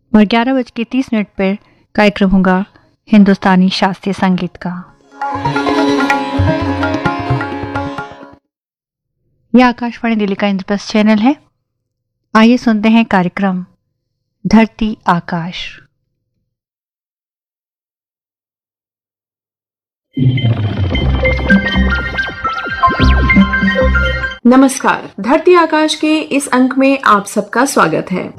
और 11:30 पर कार्यक्रम होगा हिंदुस्तानी शास्त्रीय संगीत का। यह आकाशवाणी दिल्ली का इंद्रप्रस्थ चैनल है। आइए सुनते हैं कार्यक्रम धरती आकाश। नमस्कार, धरती आकाश के इस अंक में आप सबका स्वागत है।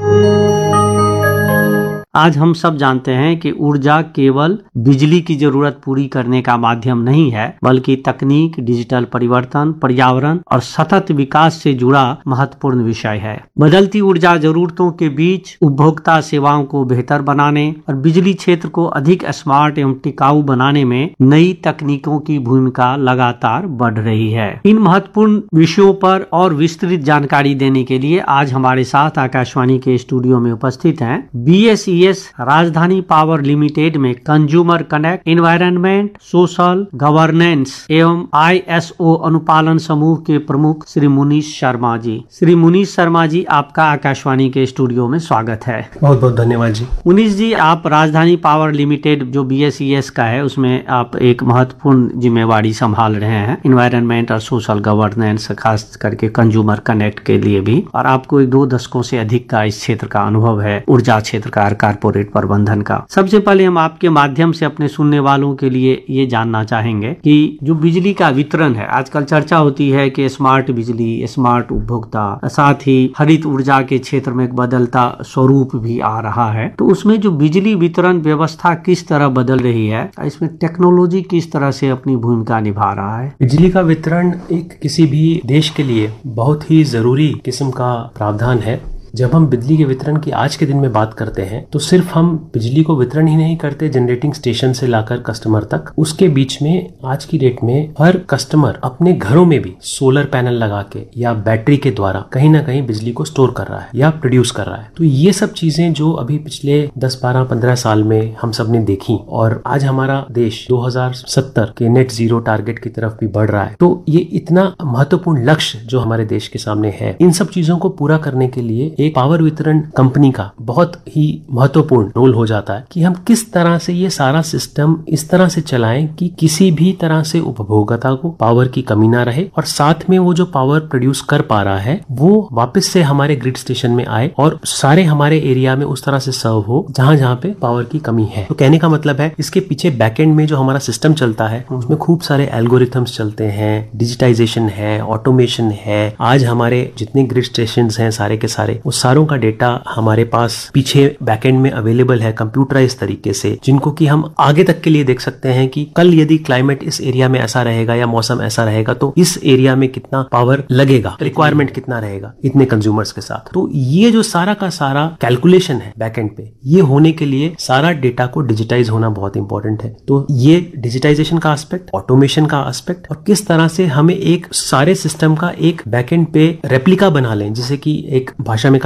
आज हम सब जानते हैं कि ऊर्जा केवल बिजली की जरूरत पूरी करने का माध्यम नहीं है, बल्कि तकनीक, डिजिटल परिवर्तन, पर्यावरण और सतत विकास से जुड़ा महत्वपूर्ण विषय है। बदलती ऊर्जा जरूरतों के बीच उपभोक्ता सेवाओं को बेहतर बनाने और बिजली क्षेत्र को अधिक स्मार्ट एवं टिकाऊ बनाने में नई तकनीकों की भूमिका लगातार बढ़ रही है। इन महत्वपूर्ण विषयों पर और विस्तृत जानकारी देने के लिए आज हमारे साथ आकाशवाणी के स्टूडियो में उपस्थित हैं BSES राजधानी पावर लिमिटेड में consumer connect, environment, social governance एवं ISO अनुपालन समूह के प्रमुख श्री मुनीश शर्मा जी। श्री मुनीश शर्मा जी, आपका आकाशवाणी के स्टूडियो में स्वागत है। बहुत बहुत धन्यवाद जी। मुनीश जी, आप राजधानी पावर लिमिटेड जो BSES का है उसमें आप एक महत्वपूर्ण जिम्मेवारी संभाल रहे हैं, एनवायरनमेंट और सोशल गवर्नेंस, खास करके कंज्यूमर कनेक्ट के लिए भी, और आपको 2 दशकों से अधिक का इस क्षेत्र का अनुभव है, ऊर्जा क्षेत्र का, कारपोरेट प्रबंधन का। सबसे पहले हम आपके माध्यम से अपने सुनने वालों के लिए ये जानना चाहेंगे कि जो बिजली का वितरण है, आजकल चर्चा होती है कि स्मार्ट बिजली, स्मार्ट उपभोक्ता, साथ ही हरित ऊर्जा के क्षेत्र में एक बदलता स्वरूप भी आ रहा है, तो उसमें जो बिजली वितरण व्यवस्था किस तरह बदल रही है, इसमें टेक्नोलॉजी किस तरह से अपनी भूमिका निभा रहा है? बिजली का वितरण एक किसी भी देश के लिए बहुत ही जरूरी किस्म का प्रावधान है। जब हम बिजली के वितरण की आज के दिन में बात करते हैं तो सिर्फ हम बिजली को वितरण ही नहीं करते जनरेटिंग स्टेशन से लाकर कस्टमर तक, उसके बीच में आज की डेट में हर कस्टमर अपने घरों में भी सोलर पैनल लगा के या बैटरी के द्वारा कहीं ना कहीं बिजली को स्टोर कर रहा है या प्रोड्यूस कर रहा है। तो ये सब चीजें जो अभी पिछले 10, 12, 15 साल में हम सब ने देखी, और आज हमारा देश 2070 के नेट जीरो टारगेट की तरफ भी बढ़ रहा है, तो ये इतना महत्वपूर्ण लक्ष्य जो हमारे देश के सामने है, इन सब चीजों को पूरा करने के लिए एक पावर वितरण कंपनी का बहुत ही महत्वपूर्ण रोल हो जाता है कि हम किस तरह से ये सारा सिस्टम इस तरह से चलाएं कि किसी भी तरह से उपभोक्ता को पावर की कमी ना रहे, और साथ में वो जो पावर प्रोड्यूस कर पा रहा है वो वापस से हमारे ग्रिड स्टेशन में आए और सारे हमारे एरिया में उस तरह से सर्व हो जहां जहां पे पावर की कमी है। तो कहने का मतलब है इसके पीछे बैकएंड में जो हमारा सिस्टम चलता है उसमें खूब सारे एल्गोरिथम्स चलते हैं, डिजिटाइजेशन है, ऑटोमेशन है। आज हमारे जितने ग्रिड स्टेशन हैं सारे के सारे, उस सारों का डेटा हमारे पास पीछे बैकएंड में अवेलेबल है कंप्यूटराइज तरीके से, जिनको कि हम आगे तक के लिए देख सकते हैं कि कल यदि क्लाइमेट इस एरिया में ऐसा रहेगा या मौसम ऐसा रहेगा तो इस एरिया में कितना पावर लगेगा, रिक्वायरमेंट कितना रहेगा इतने कंज्यूमर्स के साथ। तो ये जो सारा का सारा कैलकुलेशन है बैकएंड पे, ये होने के लिए सारा डेटा को डिजिटाइज होना बहुत इंपॉर्टेंट है। तो ये डिजिटाइजेशन का एस्पेक्ट, ऑटोमेशन का एस्पेक्ट, और किस तरह से हमें एक सारे सिस्टम का एक बैकएंड पे रेप्लिका बना लें, जिसे कि एक भाषा में